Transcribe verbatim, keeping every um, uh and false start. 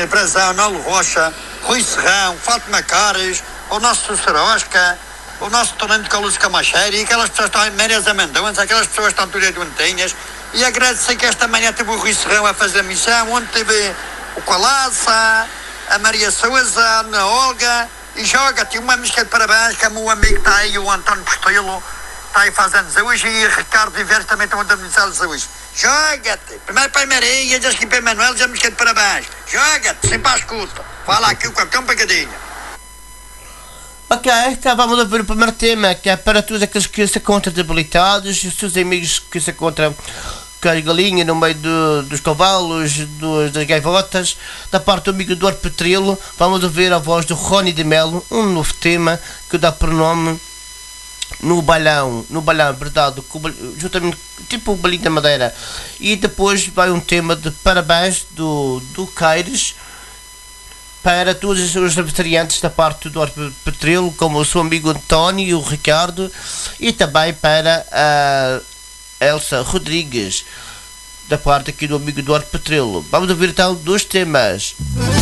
Galinha, Brazão, Nolo Rocha, Rui Serrão, Fátima Cares, o nosso Susserosca, o nosso Tonante Carlos Camacheiro e aquelas pessoas que estão em Mérias Amendões, aquelas pessoas que estão em Turentinhas. E agradecer que esta manhã teve o Rui Serrão a fazer a missão, onde teve o Colaça, a Maria Souza, a Ana Olga, e joga-te uma música de parabéns, que é o meu amigo está aí, o António Postelo, está aí fazendo hoje, e o Ricardo Viveres também estão a administrar hoje. Joga-te! Primeiro para a Maria, diz aqui para o Manuel, diz a música de parabéns. Joga-te, sempre à escuta. Fala aqui o Capitão Pagadinha. Ok, então vamos ouvir o primeiro tema, que é para todos aqueles que se encontram debilitados, os seus amigos que se encontram com as galinhas no meio do, dos cavalos, dos, das gaivotas, da parte do amigo Eduardo Petrilo. Vamos ouvir a voz do Rony de Melo, um novo tema que dá por nome No Balão, no Balão, verdade, juntamente, tipo o Balinho da Madeira. E depois vai um tema de parabéns do, do Caires para todos os vegetarianos da parte do Eduardo Petrilo, como o seu amigo António e o Ricardo, e também para a Elsa Rodrigues, da parte aqui do amigo Eduardo Petrilo. Vamos ouvir então dois temas.